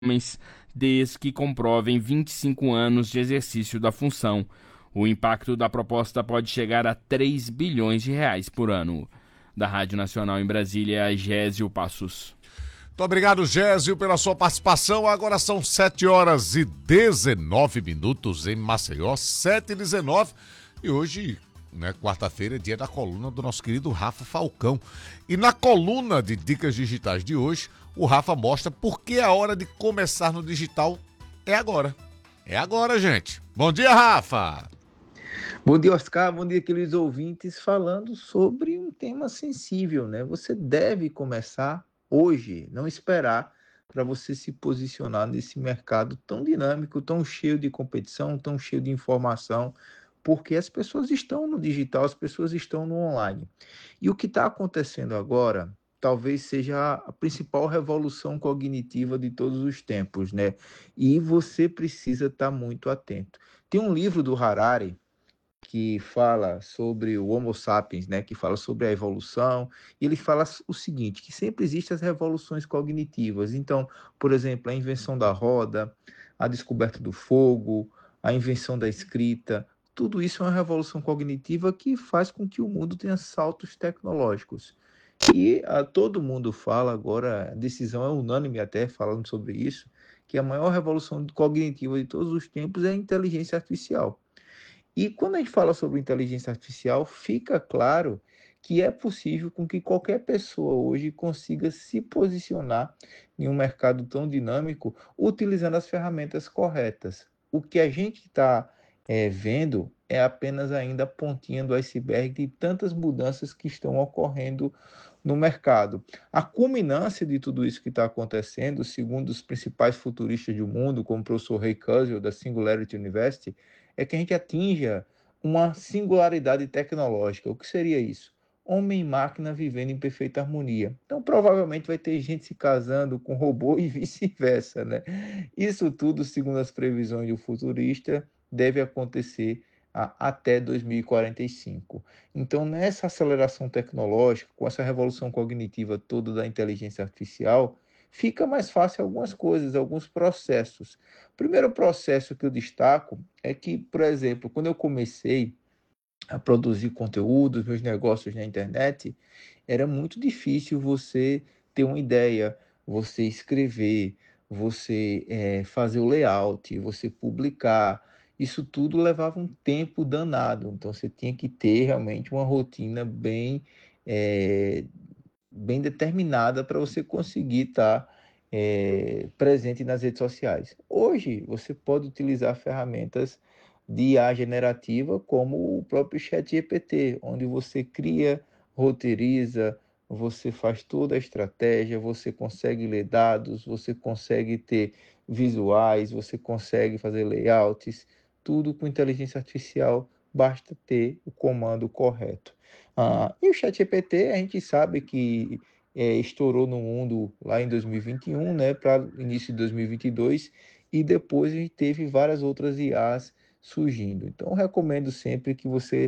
homens desde que comprovem 25 anos de exercício da função. O impacto da proposta pode chegar a 3 bilhões de reais por ano. Da Rádio Nacional em Brasília, Gésio Passos. Muito obrigado, Gésio, pela sua participação. Agora são 7h19 em Maceió, 7h19. E hoje, né, quarta-feira, é dia da coluna do nosso querido Rafa Falcão. E na coluna de Dicas Digitais de hoje, o Rafa mostra por que a hora de começar no digital é agora. É agora, gente. Bom dia, Rafa! Bom dia, Oscar. Bom dia, queridos ouvintes. Falando sobre um tema sensível, né? Você deve começar hoje, não esperar para você se posicionar nesse mercado tão dinâmico, tão cheio de competição, tão cheio de informação, porque as pessoas estão no digital, as pessoas estão no online. E o que está acontecendo agora talvez seja a principal revolução cognitiva de todos os tempos, né? E você precisa estar muito atento. Tem um livro do Harari que fala sobre o Homo sapiens, né, que fala sobre a evolução, e ele fala o seguinte, que sempre existem as revoluções cognitivas. Então, por exemplo, a invenção da roda, a descoberta do fogo, a invenção da escrita, tudo isso é uma revolução cognitiva que faz com que o mundo tenha saltos tecnológicos. E todo mundo fala agora, a decisão é unânime até falando sobre isso, que a maior revolução cognitiva de todos os tempos é a inteligência artificial. E quando a gente fala sobre inteligência artificial, fica claro que é possível com que qualquer pessoa hoje consiga se posicionar em um mercado tão dinâmico utilizando as ferramentas corretas. O que a gente está vendo é apenas ainda a pontinha do iceberg de tantas mudanças que estão ocorrendo no mercado. A culminância de tudo isso que está acontecendo, segundo os principais futuristas do mundo, como o professor Ray Kurzweil, da Singularity University, é que a gente atinja uma singularidade tecnológica. O que seria isso? Homem e máquina vivendo em perfeita harmonia. Então, provavelmente vai ter gente se casando com robô e vice-versa, né? Isso tudo, segundo as previsões do futurista, deve acontecer até 2045. Então, nessa aceleração tecnológica, com essa revolução cognitiva toda da inteligência artificial, fica mais fácil algumas coisas, alguns processos. O primeiro processo que eu destaco é que, por exemplo, quando eu comecei a produzir conteúdos, meus negócios na internet, era muito difícil você ter uma ideia, você escrever, você fazer o layout, você publicar. Isso tudo levava um tempo danado. Então você tinha que ter realmente uma rotina eh, bem determinada para você conseguir estar presente nas redes sociais. Hoje, você pode utilizar ferramentas de IA generativa, como o próprio ChatGPT, onde você cria, roteiriza, você faz toda a estratégia, você consegue ler dados, você consegue ter visuais, você consegue fazer layouts, tudo com inteligência artificial, basta ter o comando correto. E o ChatGPT, a gente sabe que estourou no mundo lá em 2021, né, para início de 2022, e depois a gente teve várias outras IAs surgindo. Então, eu recomendo sempre que você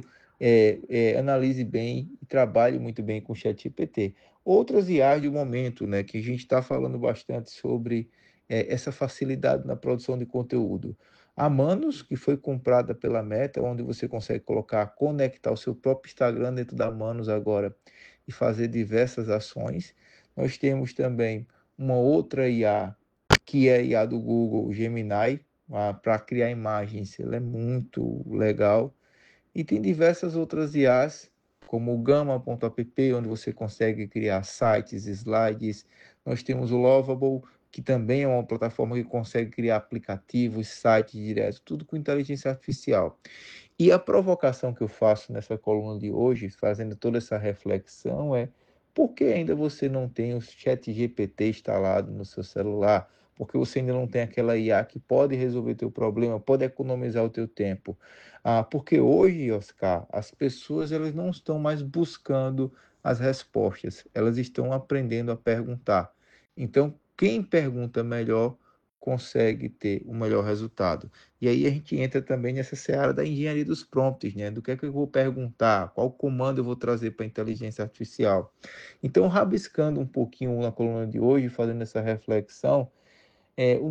analise bem e trabalhe muito bem com o ChatGPT. Outras IAs de momento, né, que a gente está falando bastante sobre essa facilidade na produção de conteúdo. A Manos, que foi comprada pela Meta, onde você consegue conectar o seu próprio Instagram dentro da Manos agora e fazer diversas ações. Nós temos também uma outra IA, que é a IA do Google, Gemini, para criar imagens. Ela é muito legal. E tem diversas outras IAs, como o Gamma.app, onde você consegue criar sites, slides. Nós temos o Lovable, que também é uma plataforma que consegue criar aplicativos, sites diretos, tudo com inteligência artificial. E a provocação que eu faço nessa coluna de hoje, fazendo toda essa reflexão, é por que ainda você não tem o ChatGPT instalado no seu celular? Porque você ainda não tem aquela IA que pode resolver teu problema, pode economizar o teu tempo. Porque hoje, Oscar, as pessoas elas não estão mais buscando as respostas, elas estão aprendendo a perguntar. Então, quem pergunta melhor consegue ter o melhor resultado. E aí a gente entra também nessa seara da engenharia dos prompts, né? Do que eu vou perguntar, qual comando eu vou trazer para a inteligência artificial. Então, rabiscando um pouquinho na coluna de hoje, fazendo essa reflexão, o